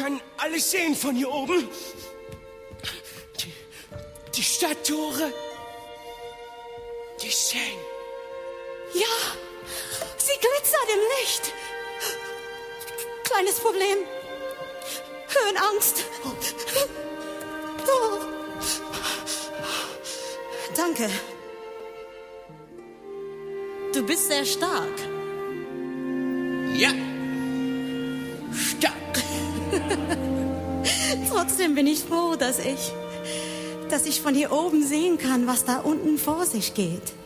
kann alles sehen von hier oben. Die Stadttore. Die Seine. Ja, sie glitzert im Licht. Kleines Problem. Höhenangst. Oh. Danke. Du bist sehr stark. Ja. Stark. Trotzdem bin ich froh, dass ich von hier oben sehen kann, was da unten vor sich geht.